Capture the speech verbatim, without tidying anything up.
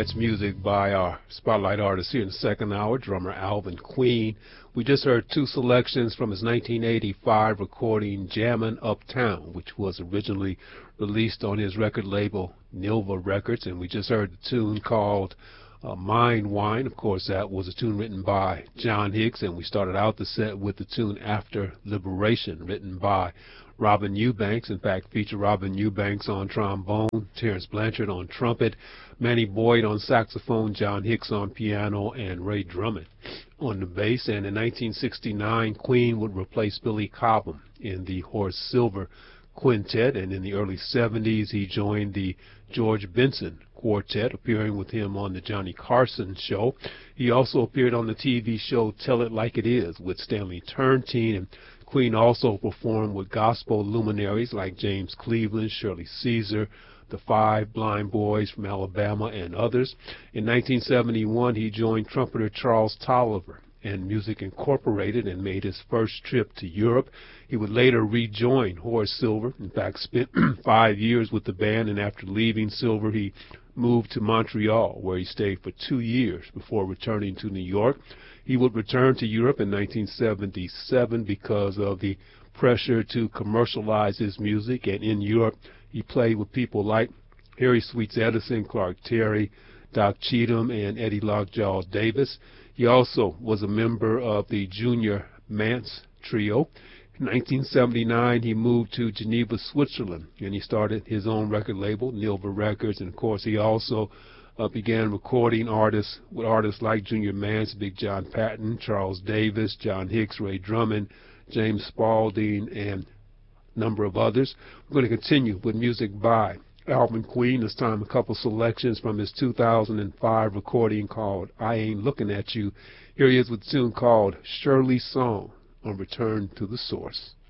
That's music by our spotlight artist here in the second hour, drummer Alvin Queen. We just heard two selections from his nineteen eighty-five recording Jammin' Uptown, which was originally released on his record label Nilva Records, and we just heard the tune called uh, Mind Wine. Of course, that was a tune written by John Hicks, and we started out the set with the tune After Liberation, written by Robin Eubanks. In fact, featured Robin Eubanks on trombone, Terrence Blanchard on trumpet, Manny Boyd on saxophone, John Hicks on piano, and Ray Drummond on the bass. And in nineteen sixty-nine, Queen would replace Billy Cobham in the Horace Silver Quintet, and in the early seventies he joined the George Benson Quartet, appearing with him on the Johnny Carson Show. He also appeared on the T V show Tell It Like It Is with Stanley Turrentine, and Queen also performed with gospel luminaries like James Cleveland, Shirley Caesar, the Five Blind Boys from Alabama, and others. In nineteen seventy-one, he joined trumpeter Charles Tolliver and Music Incorporated and made his first trip to Europe. He would later rejoin Horace Silver. In fact, spent five years with the band, and after leaving Silver, he moved to Montreal, where he stayed for two years before returning to New York. He would return to Europe in nineteen seventy-seven because of the pressure to commercialize his music, and in Europe he played with people like Harry Sweets Edison, Clark Terry, Doc Cheatham, and Eddie Lockjaw Davis. He also was a member of the Junior Mance Trio. In nineteen seventy-nine, he moved to Geneva, Switzerland, and he started his own record label, Nilva Records. And of course, he also uh, began recording artists with artists like Junior Mance, Big John Patton, Charles Davis, John Hicks, Ray Drummond, James Spaulding, and a number of others. We're going to continue with music by Alvin Queen. This time a couple selections from his two thousand five recording called I Ain't Looking At You. Here he is with a tune called Shirley's Song on Return to the Source.